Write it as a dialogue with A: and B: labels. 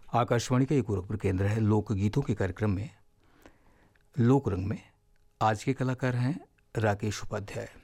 A: आकाशवाणी का एक गोरखपुर केंद्र है। लोकगीतों के कार्यक्रम में लोक रंग में आज के कलाकार हैं राकेश उपाध्याय।